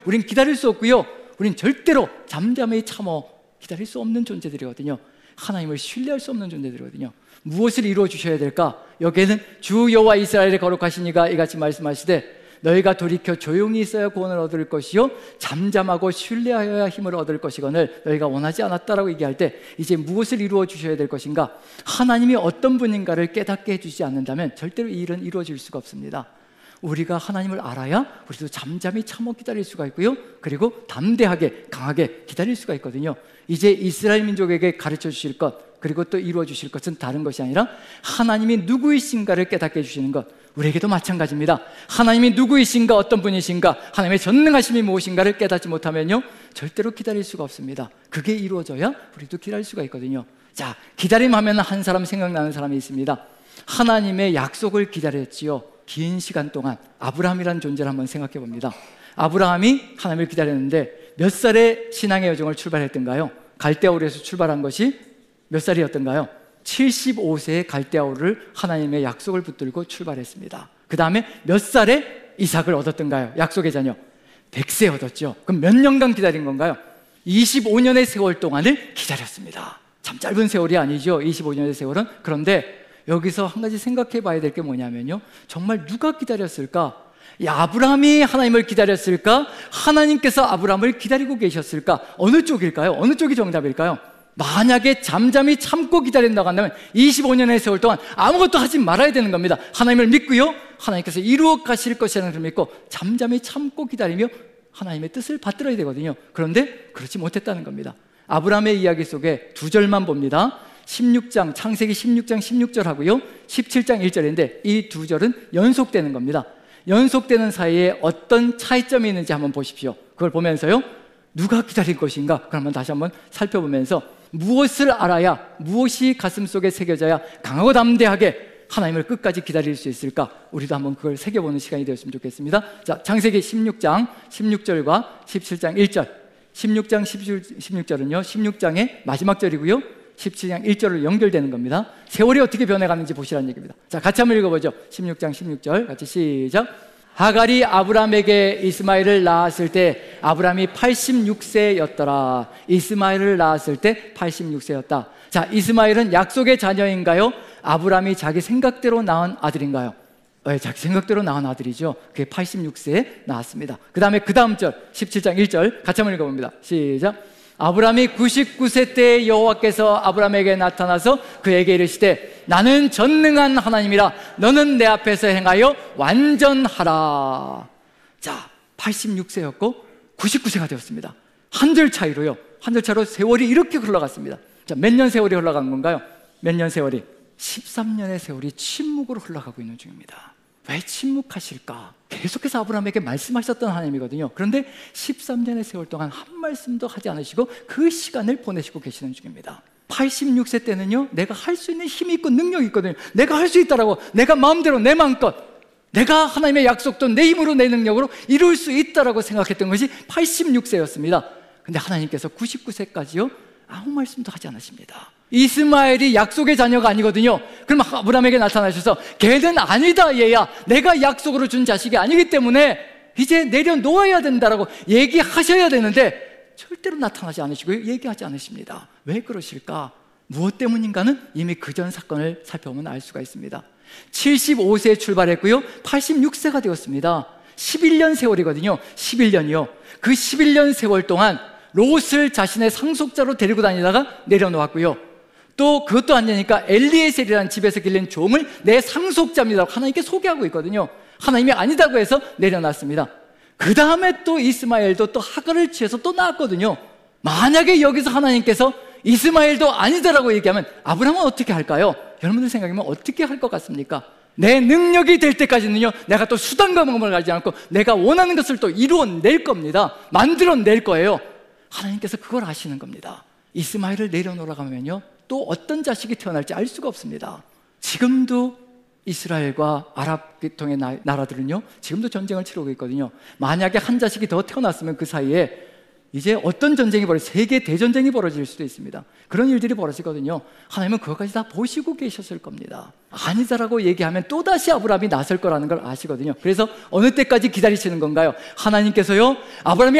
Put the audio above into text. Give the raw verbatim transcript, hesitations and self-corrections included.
우린 기다릴 수 없고요, 우린 절대로 잠잠히 참어 기다릴 수 없는 존재들이거든요. 하나님을 신뢰할 수 없는 존재들이거든요. 무엇을 이루어 주셔야 될까? 여기에는 주 여호와 이스라엘의 거룩하신 이가 이같이 말씀하시되 너희가 돌이켜 조용히 있어야 구원을 얻을 것이요 잠잠하고 신뢰하여야 힘을 얻을 것이거늘 너희가 원하지 않았다라고 얘기할 때 이제 무엇을 이루어 주셔야 될 것인가? 하나님이 어떤 분인가를 깨닫게 해주지 않는다면 절대로 이 일은 이루어질 수가 없습니다. 우리가 하나님을 알아야 우리도 잠잠히 참어 기다릴 수가 있고요, 그리고 담대하게 강하게 기다릴 수가 있거든요. 이제 이스라엘 민족에게 가르쳐 주실 것, 그리고 또 이루어 주실 것은 다른 것이 아니라 하나님이 누구이신가를 깨닫게 해주시는 것. 우리에게도 마찬가지입니다. 하나님이 누구이신가, 어떤 분이신가, 하나님의 전능하심이 무엇인가를 깨닫지 못하면요 절대로 기다릴 수가 없습니다. 그게 이루어져야 우리도 기다릴 수가 있거든요. 자, 기다림하면 한 사람 생각나는 사람이 있습니다. 하나님의 약속을 기다렸지요. 긴 시간 동안 아브라함이라는 존재를 한번 생각해 봅니다. 아브라함이 하나님을 기다렸는데 몇 살에 신앙의 여정을 출발했던가요? 갈대아우르에서 출발한 것이 몇 살이었던가요? 칠십오 세에 갈대아우르를 하나님의 약속을 붙들고 출발했습니다. 그 다음에 몇 살에 이삭을 얻었던가요? 약속의 자녀 백 세 얻었죠. 그럼 몇 년간 기다린 건가요? 이십오 년의 세월 동안을 기다렸습니다. 참 짧은 세월이 아니죠, 이십오 년의 세월은. 그런데 여기서 한 가지 생각해 봐야 될 게 뭐냐면요, 정말 누가 기다렸을까? 이 아브라함이 하나님을 기다렸을까? 하나님께서 아브라함을 기다리고 계셨을까? 어느 쪽일까요? 어느 쪽이 정답일까요? 만약에 잠잠히 참고 기다린다고 한다면 이십오 년의 세월 동안 아무것도 하지 말아야 되는 겁니다. 하나님을 믿고요, 하나님께서 이루어 가실 것이라는 것을 믿고 잠잠히 참고 기다리며 하나님의 뜻을 받들어야 되거든요. 그런데 그렇지 못했다는 겁니다. 아브라함의 이야기 속에 두 절만 봅니다. 십육 장, 창세기 십육 장 십육 절 하고요 십칠 장 일 절인데 이 두 절은 연속되는 겁니다. 연속되는 사이에 어떤 차이점이 있는지 한번 보십시오. 그걸 보면서요, 누가 기다릴 것인가? 그러면 다시 한번 살펴보면서 무엇을 알아야, 무엇이 가슴속에 새겨져야 강하고 담대하게 하나님을 끝까지 기다릴 수 있을까? 우리도 한번 그걸 새겨보는 시간이 되었으면 좋겠습니다. 자, 창세기 십육 장 십육 절과 십칠 장 일 절. 십육 장 십육 절은요 십육 장의 마지막 절이고요 십칠 장 일 절로 연결되는 겁니다. 세월이 어떻게 변해가는지 보시라는 얘기입니다. 자, 같이 한번 읽어보죠. 십육 장 십육 절 같이 시작. 하갈이 아브라함에게 이스마엘을 낳았을 때 아브라함이 팔십육 세였더라. 이스마엘을 낳았을 때 팔십육 세였다. 자, 이스마엘은 약속의 자녀인가요? 아브라함이 자기 생각대로 낳은 아들인가요? 네, 자기 생각대로 낳은 아들이죠. 그게 팔십육 세에 낳았습니다. 그 다음에 그 다음 절 십칠 장 일 절 같이 한번 읽어봅니다. 시작. 아브라함이 구십구 세 때 여호와께서 아브라함에게 나타나서 그에게 이르시되 나는 전능한 하나님이라 너는 내 앞에서 행하여 완전하라. 자, 팔십육 세였고 구십구 세가 되었습니다. 한 절 차이로요, 한 절 차로 세월이 이렇게 흘러갔습니다. 자, 몇 년 세월이 흘러간 건가요? 몇 년 세월이? 십삼 년의 세월이 침묵으로 흘러가고 있는 중입니다. 왜 침묵하실까? 계속해서 아브라함에게 말씀하셨던 하나님이거든요. 그런데 십삼 년의 세월 동안 한 말씀도 하지 않으시고 그 시간을 보내시고 계시는 중입니다. 팔십육 세 때는요, 내가 할 수 있는 힘이 있고 능력이 있거든요. 내가 할 수 있다라고, 내가 마음대로 내 마음껏, 내가 하나님의 약속도 내 힘으로 내 능력으로 이룰 수 있다라고 생각했던 것이 팔십육 세였습니다. 근데 하나님께서 구십구 세까지요 아무 말씀도 하지 않으십니다. 이스마엘이 약속의 자녀가 아니거든요. 그럼 아브라함에게 나타나셔서 걔는 아니다 얘야, 내가 약속으로 준 자식이 아니기 때문에 이제 내려놓아야 된다라고 얘기하셔야 되는데 절대로 나타나지 않으시고요, 얘기하지 않으십니다. 왜 그러실까? 무엇 때문인가는 이미 그전 사건을 살펴보면 알 수가 있습니다. 칠십오 세에 출발했고요 팔십육 세가 되었습니다. 십일 년 세월이거든요. 십일 년이요. 그 십일 년 세월 동안 롯을 자신의 상속자로 데리고 다니다가 내려놓았고요, 또 그것도 안 되니까 엘리에셀이라는 집에서 길른 종을 내 상속자입니다 하나님께 소개하고 있거든요. 하나님이 아니다고 해서 내려놨습니다. 그 다음에 또 이스마엘도 또 하갈을 취해서 또 낳았거든요. 만약에 여기서 하나님께서 이스마엘도 아니다라고 얘기하면 아브라함은 어떻게 할까요? 여러분들 생각하면 어떻게 할 것 같습니까? 내 능력이 될 때까지는요 내가 또 수단과 방법을 가지 않고 내가 원하는 것을 또 이루어낼 겁니다. 만들어낼 거예요. 하나님께서 그걸 아시는 겁니다. 이스마엘을 내려놓으라고 하면요 또 어떤 자식이 태어날지 알 수가 없습니다. 지금도 이스라엘과 아랍 계통의 나라들은요 지금도 전쟁을 치르고 있거든요. 만약에 한 자식이 더 태어났으면 그 사이에 이제 어떤 전쟁이 벌어져, 세계 대전쟁이 벌어질 수도 있습니다. 그런 일들이 벌어지거든요. 하나님은 그것까지 다 보시고 계셨을 겁니다. 아니다라고 얘기하면 또다시 아브라함이 나설 거라는 걸 아시거든요. 그래서 어느 때까지 기다리시는 건가요? 하나님께서요, 아브라함이